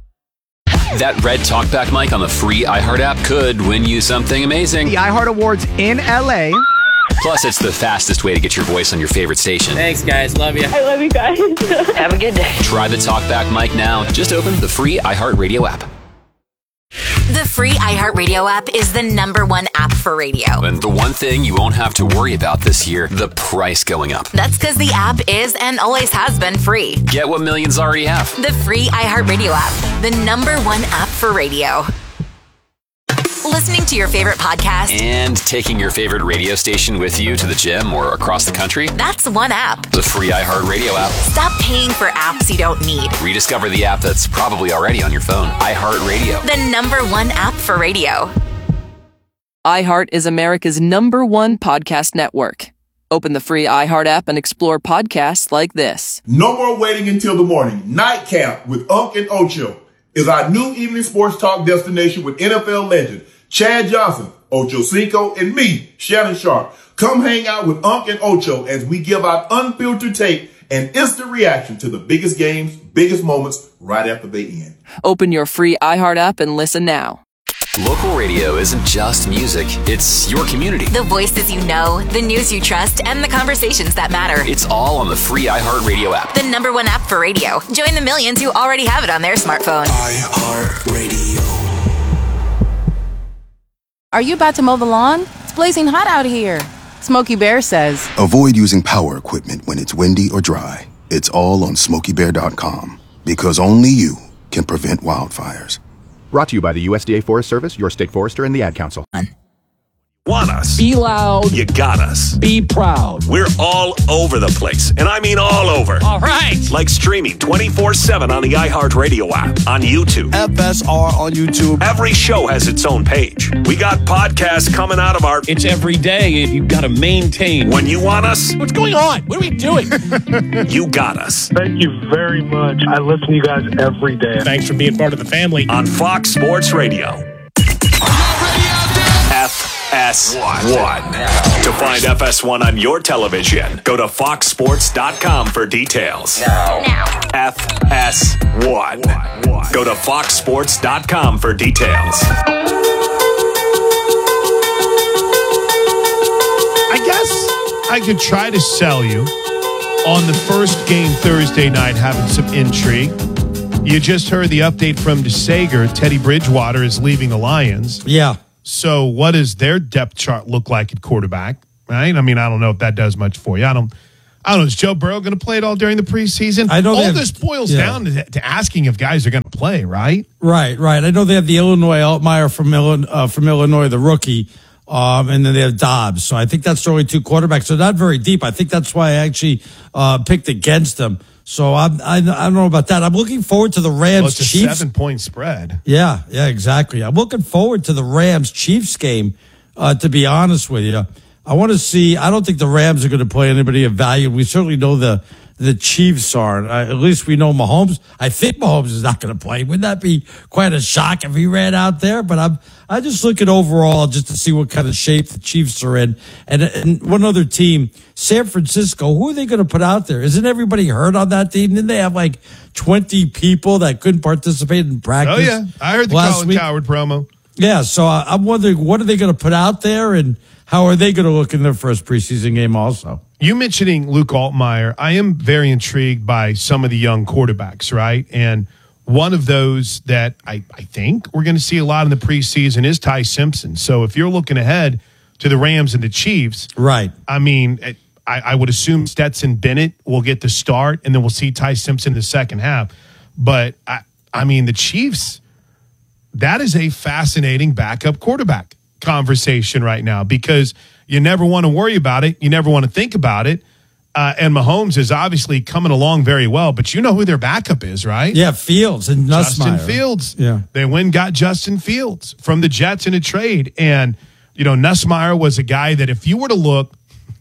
That red talkback mic on the free iHeart app could win you something amazing. The iHeart Awards in L A. Plus, it's the fastest way to get your voice on your favorite station. Thanks, guys. Love you. I love you guys. Have a good day. Try the talkback mic now. Just open the free iHeartRadio app. The free iHeartRadio app is the number one app for radio. And the one thing you won't have to worry about this year, the price going up. That's because the app is and always has been free. Get what millions already have. The free iHeartRadio app, the number one app for radio. Listening to your favorite podcast and taking your favorite radio station with you to the gym or across the country. That's one app. The free iHeartRadio app. Stop paying for apps you don't need. Rediscover the app that's probably already on your phone. iHeartRadio. The number one app for radio. iHeart is America's number one podcast network. Open the free iHeart app and explore podcasts like this. No more waiting until the morning. Nightcap with Unc and Ocho is our new evening sports talk destination with N F L legend Chad Johnson, Ocho Cinco, and me, Shannon Sharp. Come hang out with Unc and Ocho as we give out unfiltered take and instant reaction to the biggest games, biggest moments right after they end. Open your free iHeart app and listen now. Local radio isn't just music, it's your community. The voices you know, the news you trust, and the conversations that matter. It's all on the free iHeartRadio app. The number one app for radio. Join the millions who already have it on their smartphone. iHeartRadio. Are you about to mow the lawn? It's blazing hot out here. Smokey Bear says, avoid using power equipment when it's windy or dry. It's all on smokey bear dot com because only you can prevent wildfires. Brought to you by the U S D A Forest Service, your state forester, and the Ad Council. Want us? Be loud. You got us. Be proud. We're all over the place, and I mean all over. All right. Like streaming twenty-four seven on the iHeartRadio app, on YouTube. F S R on YouTube. Every show has its own page. We got podcasts coming out of our... It's every day. You've got to maintain. When you want us... What's going on? What are we doing? You got us. Thank you very much. I listen to you guys every day. Thanks for being part of the family. On Fox Sports Radio. F S one. To find F S one on your television, go to fox sports dot com for details. Now. Now. F S one. Go to fox sports dot com for details. I guess I could try to sell you on the first game Thursday night having some intrigue. You just heard the update from DeSager. Teddy Bridgewater is leaving the Lions. Yeah. So what does their depth chart look like at quarterback? Right? I mean, I don't know if that does much for you. I don't I don't know. Is Joe Burrow going to play it all during the preseason? I know all have, this boils yeah. down to, to asking if guys are going to play, right? Right, right. I know they have the Illinois Altmaier from, Illinois, uh, from Illinois, the rookie, um, and then they have Dobbs. So I think that's the only two quarterbacks. So not very deep. I think that's why I actually uh, picked against them. So I'm, I, I don't know about that. I'm looking forward to the Rams well, it's a Chiefs. seven-point spread. Yeah, yeah, exactly. I'm looking forward to the Rams Chiefs game, uh, to be honest with you. I want to see, I don't think the Rams are going to play anybody of value. We certainly know the the Chiefs are. Uh, at least we know Mahomes. I think Mahomes is not going to play. Wouldn't that be quite a shock if he ran out there? But I'm I just looking overall just to see what kind of shape the Chiefs are in. And, and one other team, San Francisco, who are they going to put out there? Isn't everybody hurt on that team? Didn't they have like twenty people that couldn't participate in practice? Oh, yeah. I heard the Colin week? Coward promo. Yeah, so I'm wondering, what are they going to put out there, and how are they going to look in their first preseason game also? You mentioning Luke Altmaier, I am very intrigued by some of the young quarterbacks, right? And one of those that I, I think we're going to see a lot in the preseason is Ty Simpson. So if you're looking ahead to the Rams and the Chiefs, right? I mean, I, I would assume Stetson Bennett will get the start, and then we'll see Ty Simpson in the second half. But, I, I mean, the Chiefs, that is a fascinating backup quarterback conversation right now, because you never want to worry about it. You never want to think about it. Uh, and Mahomes is obviously coming along very well, but you know who their backup is, right? Yeah, Fields and Justin Nussmeier. Fields. Yeah. They went and got Justin Fields from the Jets in a trade. And, you know, Nussmeier was a guy that if you were to look,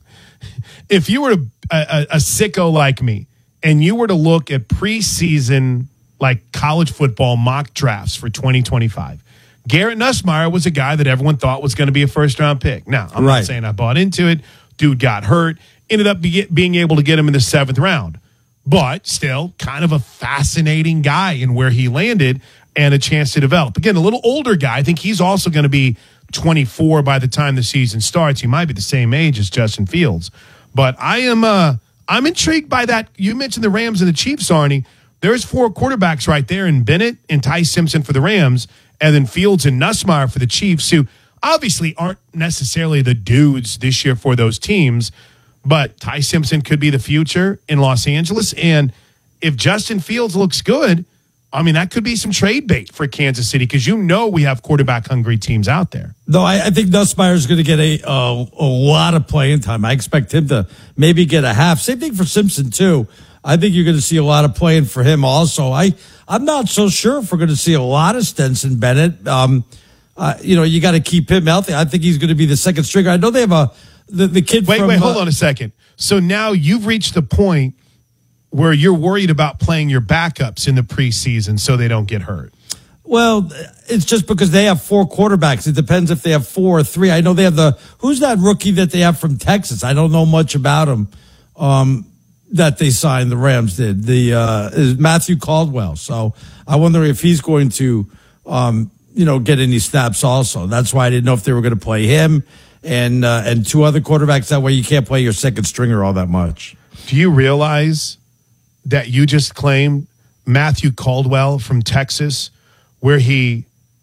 if you were a, a, a sicko like me, and you were to look at preseason, like college football mock drafts for twenty twenty-five, Garrett Nussmeier was a guy that everyone thought was going to be a first-round pick. Now, I'm right. not saying I bought into it. Dude got hurt. Ended up be, being able to get him in the seventh round. But still, kind of a fascinating guy in where he landed and a chance to develop. Again, a little older guy. I think he's also going to be twenty-four by the time the season starts. He might be the same age as Justin Fields. But I am uh, I'm intrigued by that. You mentioned the Rams and the Chiefs, Arnie. There's four quarterbacks right there in Bennett and Ty Simpson for the Rams, and then Fields and Nussmeier for the Chiefs, who obviously aren't necessarily the dudes this year for those teams, but Ty Simpson could be the future in Los Angeles. And if Justin Fields looks good, I mean, that could be some trade bait for Kansas City, because you know we have quarterback-hungry teams out there. No, I, I think Nussmeier is going to get a, a a lot of playing time. I expect him to maybe get a half. Same thing for Simpson, too. I think you're going to see a lot of playing for him also. I, I'm not so sure if we're going to see a lot of Stetson Bennett. Um, uh, you know, you got to keep him healthy. I think he's going to be the second stringer. I know they have a the, the kid wait, from... Wait, wait, hold uh, on a second. So now you've reached the point where you're worried about playing your backups in the preseason so they don't get hurt. Well, it's just because they have four quarterbacks. It depends if they have four or three. I know they have the... Who's that rookie that they have from Texas? I don't know much about him. Um... that they signed, the Rams did, the uh, is Matthew Caldwell. So I wonder if he's going to, um, you know, get any snaps also. That's why I didn't know if they were going to play him and uh, and two other quarterbacks. That way you can't play your second stringer all that much. Do you realize that you just claimed Matthew Caldwell from Texas, where he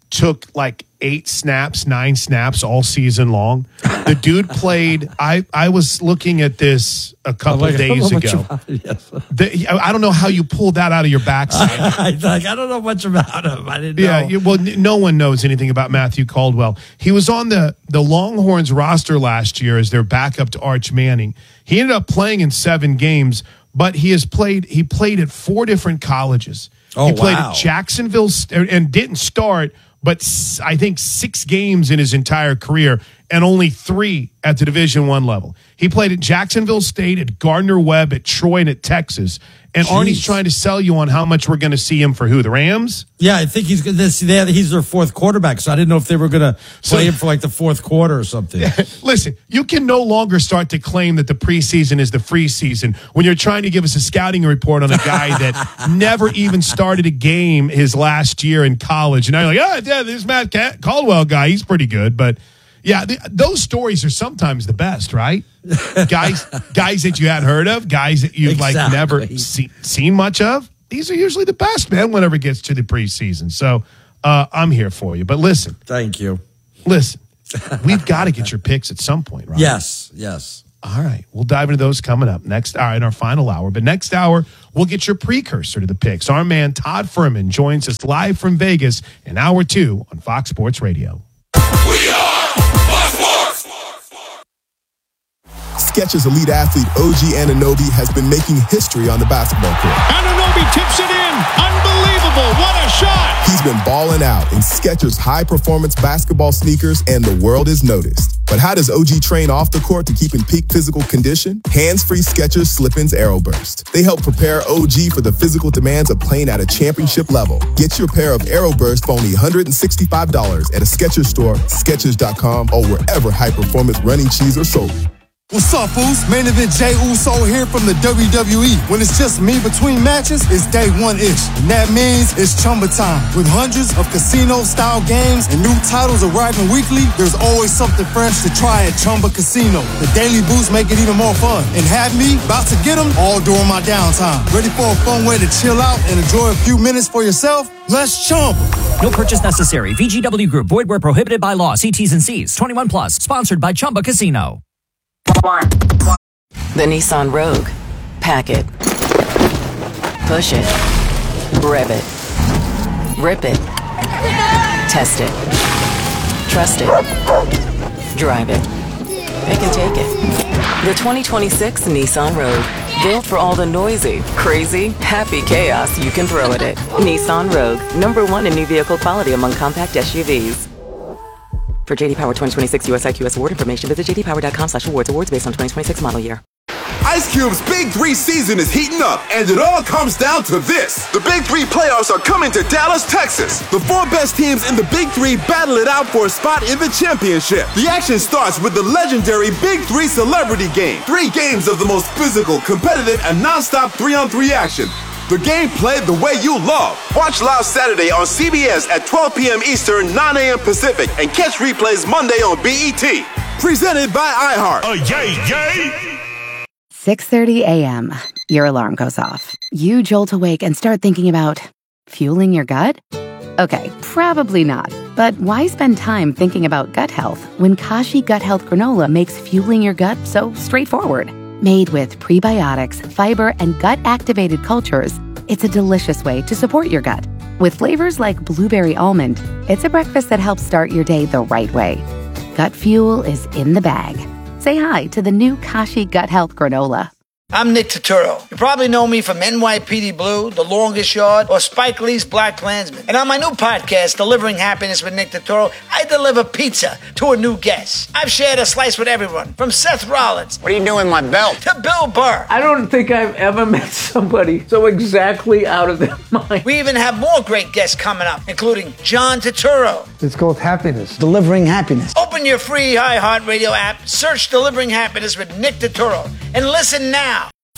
took like eight snaps, nine snaps all season long. The dude played. I, I was looking at this a couple like, days ago. Yes. The, I don't know how you pulled that out of your backside. I, like, I don't know much about him. I didn't yeah, know. you, well, n- no one knows anything about Matthew Caldwell. He was on the, the Longhorns roster last year as their backup to Arch Manning. He ended up playing in seven games, but he has played. He played at four different colleges. Oh, he played wow. at Jacksonville st- and didn't start, but s- I think six games in his entire career, and only three at the Division One level. He played at Jacksonville State, at Gardner-Webb, at Troy, and at Texas. And Jeez. Arnie's trying to sell you on how much we're going to see him for who? The Rams? Yeah, I think he's this. He's their fourth quarterback, so I didn't know if they were going to play So- him for like the fourth quarter or something. Listen, you can no longer start to claim that the preseason is the free season when you're trying to give us a scouting report on a guy that never even started a game his last year in college. And now you're like, oh, yeah, this Matt Caldwell guy, he's pretty good. But yeah, the, those stories are sometimes the best, right? guys, guys that you hadn't heard of, guys that you've Exactly. like never see, seen much of. These are usually the best, man, whenever it gets to the preseason. So uh, I'm here for you. But listen. Thank you. Listen, we've got to get your picks at some point, right? Yes, yes. All right. We'll dive into those coming up next hour in our final hour. But next hour, we'll get your precursor to the picks. Our man Todd Furman joins us live from Vegas in hour two on Fox Sports Radio. We are Fox Sports. Skechers elite athlete O G Anunoby has been making history on the basketball court. Anunoby tips it in. Unbelievable. What a shot. He's been balling out in Skechers high-performance basketball sneakers, and the world is noticed. But how does O G train off the court to keep in peak physical condition? Hands-free Skechers Slip-ins Aeroburst. They help prepare O G for the physical demands of playing at a championship level. Get your pair of Aeroburst for only one hundred sixty-five dollars at a Skechers store, Skechers dot com, or wherever high-performance running shoes are sold. What's up, fools? Main event Jey Uso here from the W W E. When it's just me between matches, it's day one-ish. And that means it's Chumba time. With hundreds of casino-style games and new titles arriving weekly, there's always something fresh to try at Chumba Casino. The daily boosts make it even more fun. And have me about to get them all during my downtime. Ready for a fun way to chill out and enjoy a few minutes for yourself? Let's Chumba. No purchase necessary. V G W Group. Void where prohibited by law. See T's and C's. twenty-one plus. Sponsored by Chumba Casino. The Nissan Rogue. Pack it. Push it. Rev it. Rip it. Test it. Trust it. Drive it. Pick and take it. The twenty twenty-six Nissan Rogue. Built for all the noisy, crazy, happy chaos you can throw at it. Nissan Rogue. Number one in new vehicle quality among compact S U Vs. For J D Power twenty twenty-six U S I Q S award information, visit j d power dot com slash awards. Awards based on twenty twenty-six model year. Ice Cube's Big Three season is heating up, and it all comes down to this. The Big Three playoffs are coming to Dallas, Texas. The four best teams in the Big Three battle it out for a spot in the championship. The action starts with the legendary Big Three Celebrity Game. Three games of the most physical, competitive, and non-stop three-on-three action. The game played the way you love. Watch live Saturday on C B S at twelve p.m. Eastern, nine a.m. Pacific, and catch replays Monday on B E T. Presented by iHeart. Oh, yay, yay! six thirty a.m. Your alarm goes off. You jolt awake and start thinking about fueling your gut? Okay, probably not. But why spend time thinking about gut health when Kashi Gut Health Granola makes fueling your gut so straightforward? Made with prebiotics, fiber, and gut-activated cultures, it's a delicious way to support your gut. With flavors like blueberry almond, it's a breakfast that helps start your day the right way. Gut fuel is in the bag. Say hi to the new Kashi Gut Health Granola. I'm Nick Turturro. You probably know me from N Y P D Blue, The Longest Yard, or Spike Lee's Black Klansman. And on my new podcast, Delivering Happiness with Nick Turturro, I deliver pizza to a new guest. I've shared a slice with everyone, from Seth Rollins. What are you doing with my belt? To Bill Burr. I don't think I've ever met somebody so exactly out of their mind. We even have more great guests coming up, including John Turturro. It's called happiness. Delivering happiness. Open your free iHeartRadio app, search Delivering Happiness with Nick Turturro, and listen now.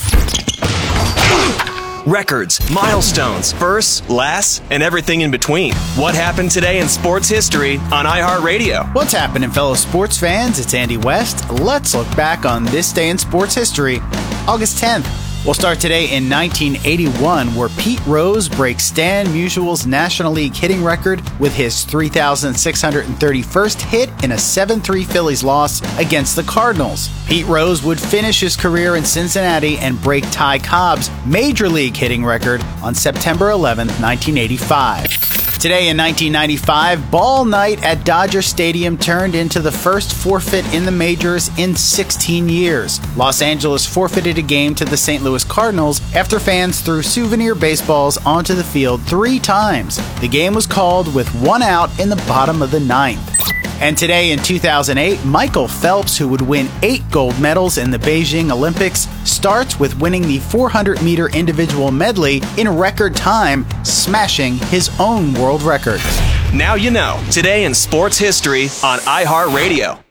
Records, milestones, firsts, lasts, and everything in between. What happened today in sports history on iHeartRadio? What's happening, fellow sports fans? It's Andy West. Let's look back on this day in sports history. August tenth, We'll start today in nineteen eighty-one, where Pete Rose breaks Stan Musial's National League hitting record with his three thousand six hundred thirty-first hit in a seven three Phillies loss against the Cardinals. Pete Rose would finish his career in Cincinnati and break Ty Cobb's Major League hitting record on September eleventh, nineteen eighty-five. Today in nineteen ninety-five, Ball Night at Dodger Stadium turned into the first forfeit in the majors in sixteen years. Los Angeles forfeited a game to the Saint Louis Cardinals after fans threw souvenir baseballs onto the field three times. The game was called with one out in the bottom of the ninth. And today in two thousand eight, Michael Phelps, who would win eight gold medals in the Beijing Olympics, starts with winning the four hundred meter individual medley in record time, smashing his own world record. Now you know. Today in sports history on iHeartRadio.